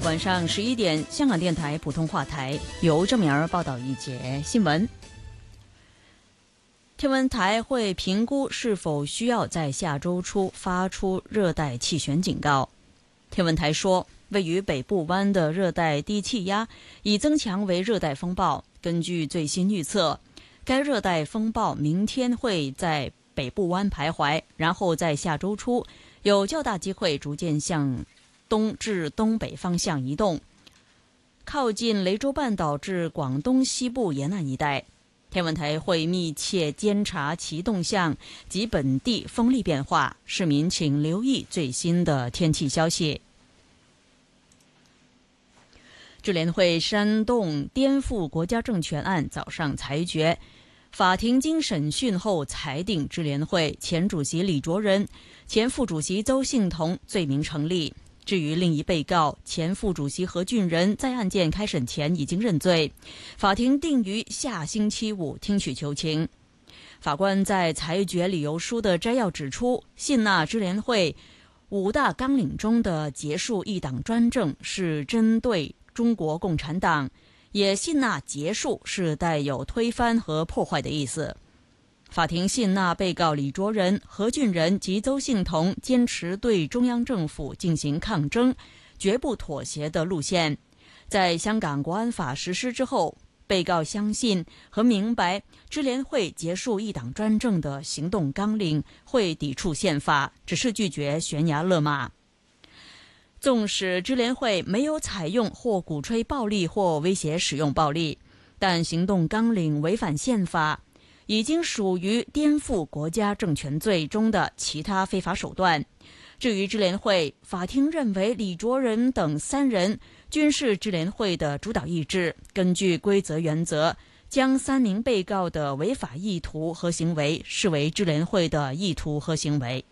晚上11点，香港电台普通话台由郑敏儿报道一节新闻。天文台会评估是否需要在下周初发出热带气旋警告。天文台说，位于北部湾的热带低气压已增强为热带风暴。根据最新预测，该热带风暴明天会在北部湾徘徊，然后在下周初有较大机会逐渐向东至东北方向移动，靠近雷州半岛至广东西部沿岸一带。天文台会密切监察其动向及本地风力变化，市民请留意最新的天气消息。支联会煽动颠覆国家政权案早上裁决，法庭经审讯后裁定支联会前主席李卓人、前副主席邹幸同罪名成立。至于另一被告前副主席何俊仁，在案件开审前已经认罪，法庭定于下星期五听取求情。法官在裁决理由书的摘要指出，信纳支联会5大纲领中的结束一党专政是针对中国共产党，也信纳结束是带有推翻和破坏的意思。法庭信纳被告李卓人、何俊仁及邹幸同坚持对中央政府进行抗争，绝不妥协的路线。在香港国安法实施之后，被告相信和明白支联会结束一党专政的行动纲领会抵触宪法，只是拒绝悬崖勒马。纵使支联会没有采用或鼓吹暴力或威胁使用暴力，但行动纲领违反宪法，已经属于颠覆国家政权罪中的其他非法手段。至于支联会，法庭认为李卓人等3人均是支联会的主导意志，根据规则原则，将3名被告的违法意图和行为视为支联会的意图和行为。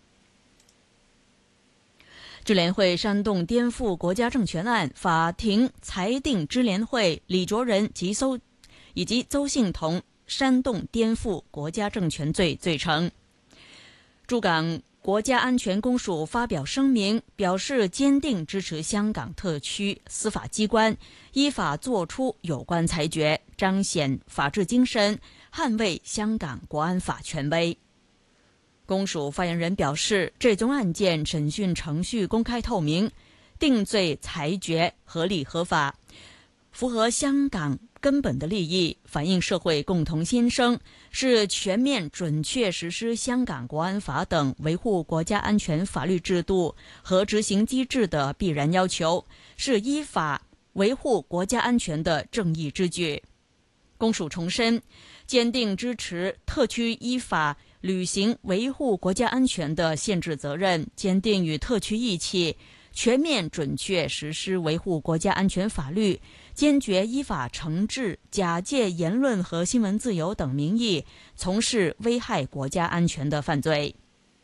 支联会煽动颠覆国家政权案，法庭裁定支联会李卓人以及邹幸同煽动颠覆国家政权罪罪成。驻港国家安全公署发表声明，表示坚定支持香港特区司法机关依法作出有关裁决，彰显法治精神，捍卫香港国安法权威。公署发言人表示，这宗案件审讯程序公开透明，定罪裁决合理合法，符合香港根本的利益，反映社会共同心声，是全面准确实施香港国安法等维护国家安全法律制度和执行机制的必然要求，是依法维护国家安全的正义之举。公署重申，坚定支持特区依法履行维护国家安全的宪制责任，坚定与特区一起全面准确实施维护国家安全法律，坚决依法惩治假借言论和新闻自由等名义从事危害国家安全的犯罪。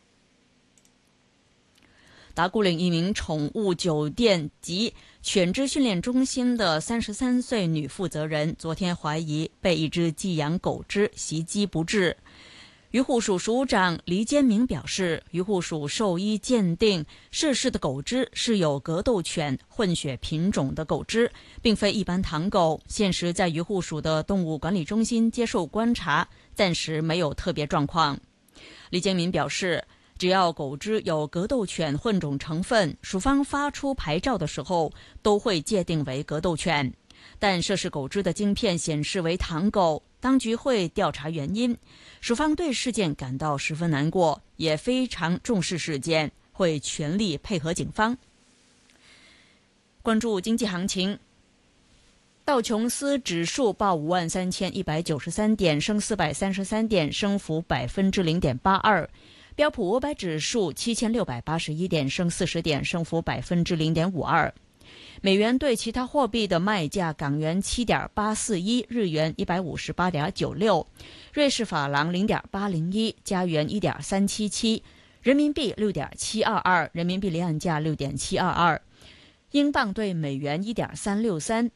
打鼓岭一名宠物酒店及犬只训练中心的33岁女负责人，昨天怀疑被一只寄养狗只袭击不治。渔护署署长黎坚明表示，渔护署兽医鉴定涉事的狗只是有格斗犬混血品种的狗只，并非一般唐狗，现时在渔护署的动物管理中心接受观察，暂时没有特别状况。黎坚明表示，只要狗只有格斗犬混种成分，署方发出牌照的时候都会界定为格斗犬，但涉事狗只的晶片显示为唐狗，当局会调查原因。署方对事件感到十分难过，也非常重视事件，会全力配合警方。关注经济行情，道琼斯指数报53193点，升433点，升幅0.82%。标普500指数7681点，升40点，升幅0.52%。美元对其他货币的卖价：港元7.841，日元158.96，瑞士法郎0.801，加元1.377，人民币6.722，人民币离岸价6.722，英镑对美元1.363，